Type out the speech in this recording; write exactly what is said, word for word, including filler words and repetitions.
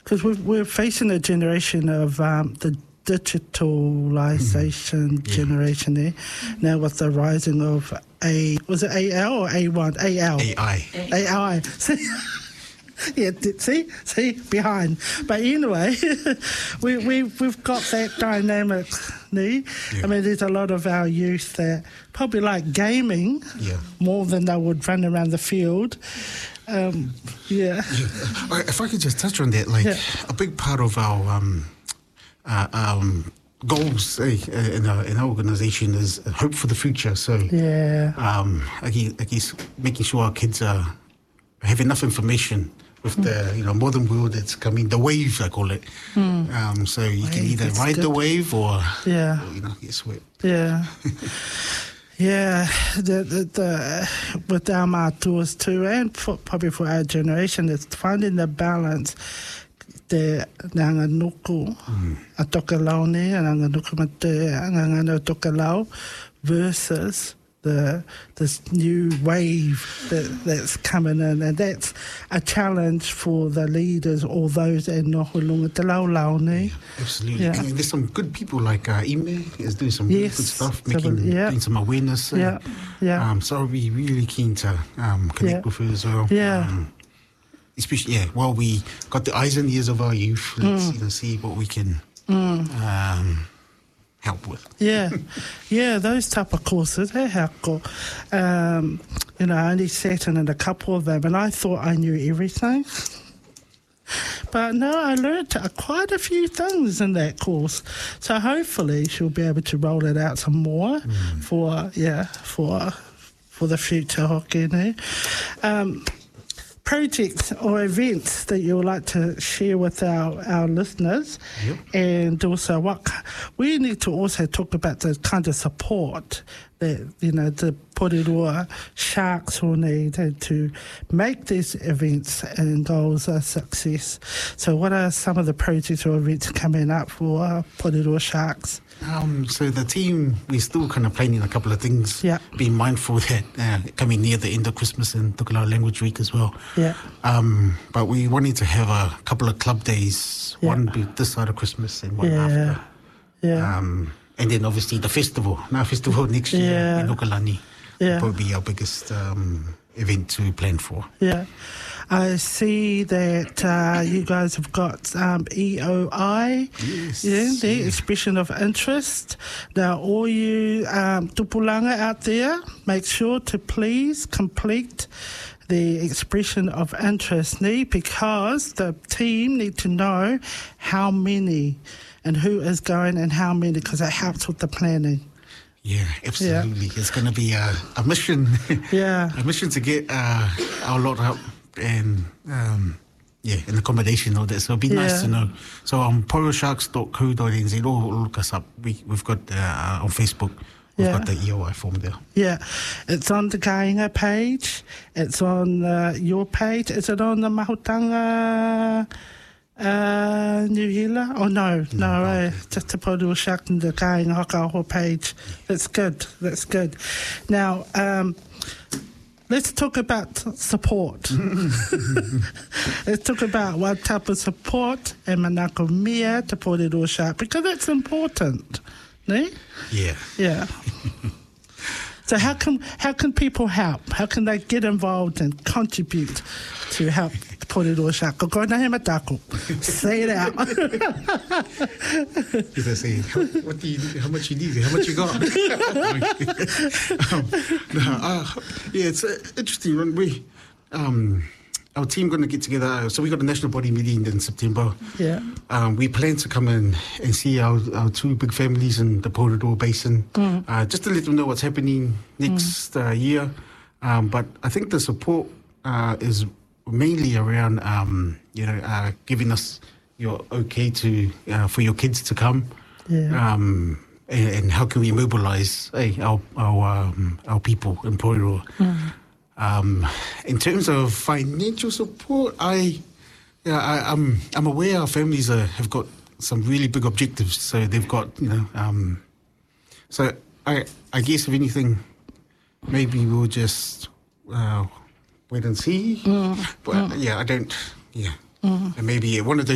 because we're, we're facing a generation of um, the digitalization mm. generation there. Now with the rising of A, was it A L or A one? A L. A I. A I. See? Yeah, see? See? Behind. But anyway, we, we, we've got that dynamic, nee? Yeah. I mean, there's a lot of our youth that probably like gaming yeah. more than they would run around the field. Um, yeah. yeah. If I could just touch on that, like yeah. a big part of our um, uh, um, goals eh, in our in our organisation is hope for the future. So yeah, um, I guess, I guess making sure our kids are have enough information with mm. the you know modern world that's coming, the wave I call it. Mm. Um, so you wave, can either ride good. the wave or, yeah. or you know get swept. Yeah. Yeah, the, the, the, with our mātuas too, and for, probably for our generation, it's finding the balance. Te nganga nuku mm. a tokelau ne, a nganga nuku ma te nganga no tokelau versus the this new wave that, that's coming in, and that's a challenge for the leaders or those in Noholunga Te Laulau ne. Yeah, absolutely. Yeah. There's some good people like uh, Ime is doing some yes. good stuff, making so, yeah. doing some awareness. Yeah, and, yeah. Um, so I'll be really keen to um, connect yeah. with her as well. Yeah. Um, especially, yeah, while we got the eyes and ears of our youth, let's mm. you know, see what we can mm. um, help with. Yeah, yeah, those type of courses, hey, how cool. Um, you know, I only sat in a couple of them, and I thought I knew everything. But no, I learned uh, quite a few things in that course. So hopefully she'll be able to roll it out some more mm. for, yeah, for for the future hockey. Eh? Um, projects or events that you would like to share with our, our listeners, yep. and also what we need to also talk about the kind of support that, you know, the Porirua Sharks will need to make these events and goals a success. So what are some of the projects or events coming up for uh, Porirua Sharks? Um, so the team, we're still kind of planning a couple of things. Yeah. Being mindful that uh, coming near the end of Christmas and Tokelau Language Week as well. Yeah. Um, but we wanted to have a couple of club days, yeah. one be this side of Christmas and one yeah. after. Yeah. Um, and then obviously the festival, our festival next year yeah. in Okalani. Yeah. Will be our biggest um, event to plan for. Yeah. I see that uh, you guys have got um, E O I, yes, yeah, the yeah. expression of interest. Now, all you um, tupulanga out there, make sure to please complete the expression of interest, nee, because the team need to know how many and who is going and how many, because it helps with the planning. Yeah, absolutely. Yeah. It's going to be a, a mission. Yeah. A mission to get uh, our lot up. And um, yeah, and accommodation and all that. So it'd be yeah. nice to know. So on um, porirua sharks dot co dot n z, or look us up. We, we've got uh, on Facebook, we've yeah. got the E O I form there. Yeah, it's on the Kāinga page. It's on uh, your page. Is it on the Mahutanga uh, New Hila? Oh no, no, no eh, just the Porirua Sharks and the Kāinga Hokauho page. That's good. That's good. Now. Um, Let's talk about support. Let's talk about what type of support and manako mia to Porirua Shark, because that's important, ne? Yeah. Yeah. So how can how can people help? How can they get involved and contribute to help Porirua Shark? Ko koina he matako. Say it out. As I say, how, what do you, how much you need? How much you got? um, no, uh, yeah, it's uh, interesting. When we, um, our team going to get together. So we got a national body meeting in September. Yeah. Um, we plan to come in and see our, our two big families in the Porirua Basin, mm. uh, just to let them know what's happening next mm. uh, year. Um, but I think the support uh, is mainly around, um, you know, uh, giving us your okay to uh, for your kids to come. Yeah. Um, and, and how can we mobilise hey, our our um, our people in Porirua? Mm. Um, in terms of financial support, I, yeah, I, I'm I'm aware our families are, have got some really big objectives. So they've got, you know, um, so I I guess if anything, maybe we'll just uh, wait and see. Mm. But mm. yeah, I don't. Yeah, mm. and maybe one of those.